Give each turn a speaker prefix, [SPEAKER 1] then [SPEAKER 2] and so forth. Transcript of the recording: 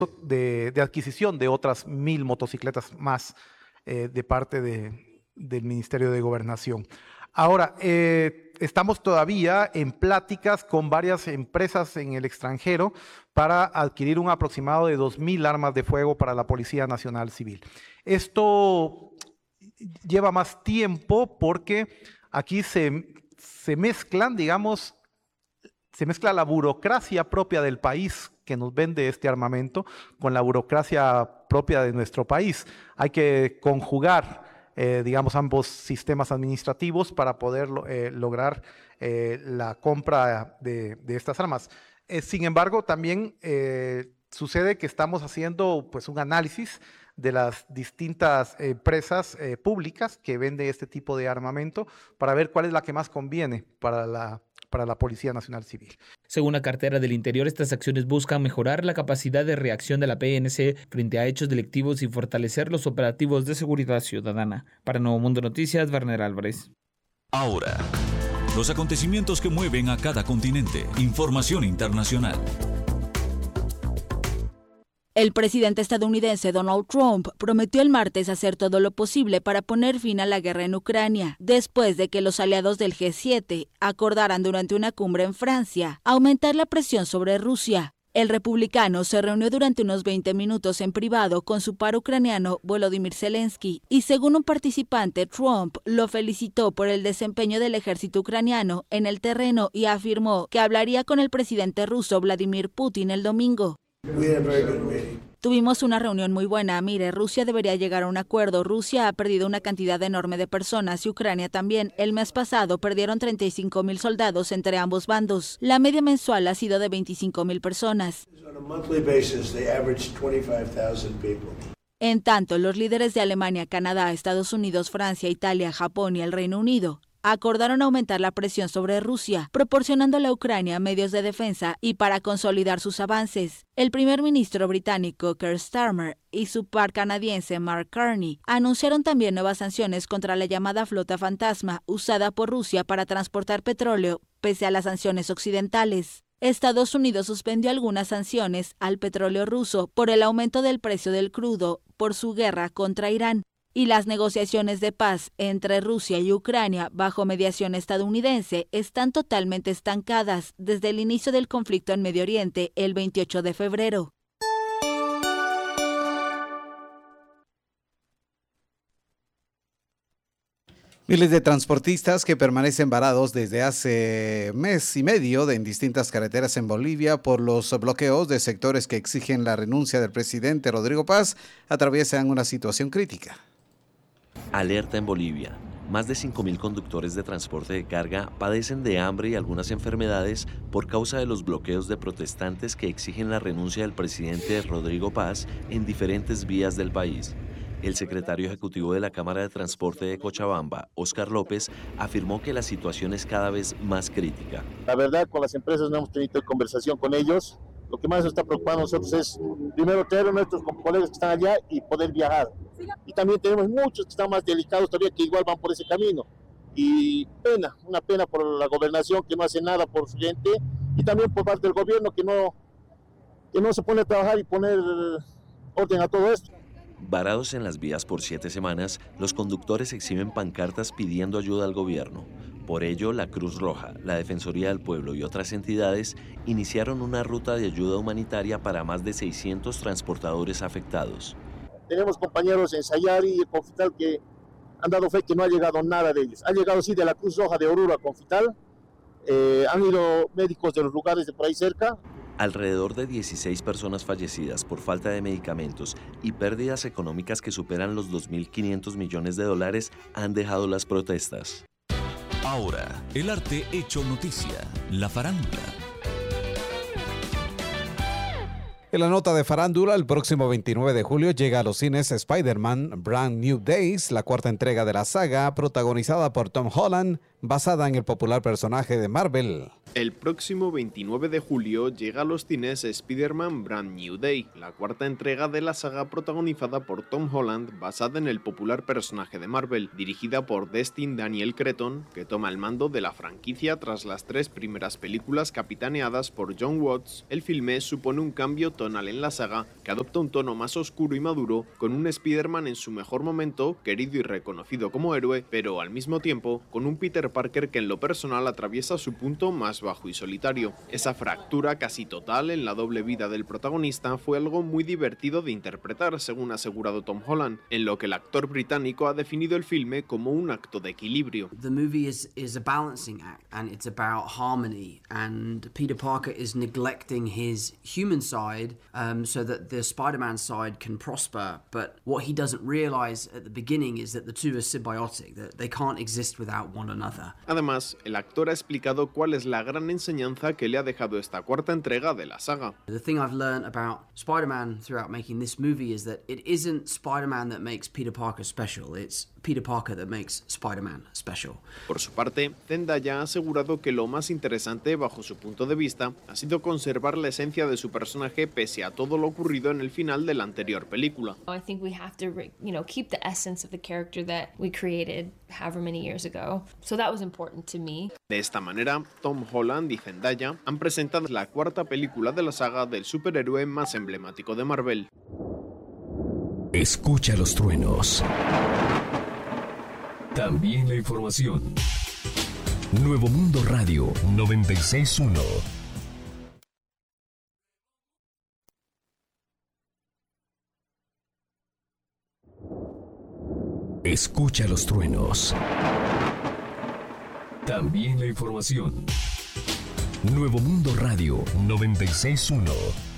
[SPEAKER 1] de adquisición de otras 1,000 motocicletas más de parte del Ministerio de Gobernación. Ahora, estamos todavía en pláticas con varias empresas en el extranjero para adquirir un aproximado de 2,000 armas de fuego para la Policía Nacional Civil. Esto lleva más tiempo porque aquí se mezclan, digamos, se mezcla la burocracia propia del país que nos vende este armamento con la burocracia propia de nuestro país. Hay que conjugar digamos, ambos sistemas administrativos para poder lograr la compra de estas armas. Sin embargo, también sucede que estamos haciendo pues, un análisis de las distintas empresas públicas que venden este tipo de armamento para ver cuál es la que más conviene para la Policía Nacional Civil.
[SPEAKER 2] Según la cartera del Interior, estas acciones buscan mejorar la capacidad de reacción de la PNC frente a hechos delictivos y fortalecer los operativos de seguridad ciudadana. Para Nuevo Mundo Noticias, Werner Álvarez.
[SPEAKER 3] Ahora, los acontecimientos que mueven a cada continente. Información internacional.
[SPEAKER 4] El presidente estadounidense Donald Trump prometió el martes hacer todo lo posible para poner fin a la guerra en Ucrania, después de que los aliados del G7 acordaran durante una cumbre en Francia aumentar la presión sobre Rusia. El republicano se reunió durante unos 20 minutos en privado con su par ucraniano Volodymyr Zelensky y, según un participante, Trump lo felicitó por el desempeño del ejército ucraniano en el terreno y afirmó que hablaría con el presidente ruso Vladimir Putin el domingo. Tuvimos una reunión muy buena. Mire, Rusia debería llegar a un acuerdo. Rusia ha perdido una cantidad enorme de personas y Ucrania también. El mes pasado perdieron 35,000 soldados entre ambos bandos. La media mensual ha sido de 25,000 personas. En tanto, los líderes de Alemania, Canadá, Estados Unidos, Francia, Italia, Japón y el Reino Unido acordaron aumentar la presión sobre Rusia, proporcionándole a Ucrania medios de defensa y para consolidar sus avances. El primer ministro británico Keir Starmer y su par canadiense Mark Carney anunciaron también nuevas sanciones contra la llamada flota fantasma usada por Rusia para transportar petróleo, pese a las sanciones occidentales. Estados Unidos suspendió algunas sanciones al petróleo ruso por el aumento del precio del crudo por su guerra contra Irán. Y las negociaciones de paz entre Rusia y Ucrania bajo mediación estadounidense están totalmente estancadas desde el inicio del conflicto en Medio Oriente el 28 de febrero.
[SPEAKER 5] Miles de transportistas que permanecen varados desde hace mes y medio en distintas carreteras en Bolivia por los bloqueos de sectores que exigen la renuncia del presidente Rodrigo Paz atraviesan una situación crítica.
[SPEAKER 6] Alerta en Bolivia. Más de 5.000 conductores de transporte de carga padecen de hambre y algunas enfermedades por causa de los bloqueos de protestantes que exigen la renuncia del presidente Rodrigo Paz en diferentes vías del país. El secretario ejecutivo de la Cámara de Transporte de Cochabamba, Óscar López, afirmó que la situación es cada vez más crítica.
[SPEAKER 7] La verdad, con las empresas no hemos tenido conversación con ellos. Lo que más nos está preocupando a nosotros es, primero, tener a nuestros colegas que están allá y poder viajar. Y también tenemos muchos que están más delicados todavía, que igual van por ese camino. Y una pena por la gobernación que no hace nada por su gente, y también por parte del gobierno que no se pone a trabajar y poner orden a todo esto.
[SPEAKER 6] Varados en las vías por 7 semanas, los conductores exhiben pancartas pidiendo ayuda al gobierno. Por ello, la Cruz Roja, la Defensoría del Pueblo y otras entidades iniciaron una ruta de ayuda humanitaria para más de 600 transportadores afectados.
[SPEAKER 7] Tenemos compañeros en Sayari y el Confital que han dado fe que no ha llegado nada de ellos. Ha llegado sí de la Cruz Roja de Oruro a Confital, han ido médicos de los lugares de por ahí cerca.
[SPEAKER 6] Alrededor de 16 personas fallecidas por falta de medicamentos y pérdidas económicas que superan los 2.500 millones de dólares han dejado las protestas.
[SPEAKER 3] Ahora, el arte hecho noticia, la farándula.
[SPEAKER 5] En la nota de farándula, el próximo 29 de julio llega a los cines Spider-Man Brand New Days, la cuarta entrega de la saga, protagonizada por Tom Holland, basada en el popular personaje de Marvel.
[SPEAKER 8] El próximo 29 de julio llega a los cines Spider-Man Brand New Day, la cuarta entrega de la saga protagonizada por Tom Holland, basada en el popular personaje de Marvel, dirigida por Destin Daniel Cretton, que toma el mando de la franquicia tras las 3 primeras películas capitaneadas por John Watts. El filme supone un cambio tonal en la saga, que adopta un tono más oscuro y maduro, con un Spider-Man en su mejor momento, querido y reconocido como héroe, pero al mismo tiempo con un Peter Parker que en lo personal atraviesa su punto más bajo y solitario. Esa fractura casi total en la doble vida del protagonista fue algo muy divertido de interpretar, según ha asegurado Tom Holland, en lo que el actor británico ha definido el filme como un acto de equilibrio.
[SPEAKER 9] The movie is a balancing act, and it's about harmony, and Peter Parker is neglecting his human side so that the Spider-Man side can prosper, but what he doesn't realize at the beginning is that the two are symbiotic, that they can't exist without one another.
[SPEAKER 8] Además, el actor ha explicado cuál es la gran enseñanza que le ha dejado esta cuarta entrega de la saga.
[SPEAKER 9] The thing I've learned about Spider-Man throughout making this movie is that it isn't Spider-Man that makes Peter Parker special, it's Peter Parker that makes Spider-Man special.
[SPEAKER 8] Por su parte, Zendaya ha asegurado que lo más interesante, bajo su punto de vista, ha sido conservar la esencia de su personaje pese a todo lo ocurrido en el final de la anterior película.
[SPEAKER 10] I think we have to, keep the essence of the character that we created however many years ago. So that was important to me.
[SPEAKER 8] De esta manera, Tom Holland y Zendaya han presentado la cuarta película de la saga del superhéroe más emblemático de Marvel.
[SPEAKER 11] Escucha los truenos. También la información. Nuevo Mundo Radio 96.1. Escucha los truenos. También la información. Nuevo Mundo Radio 96.1.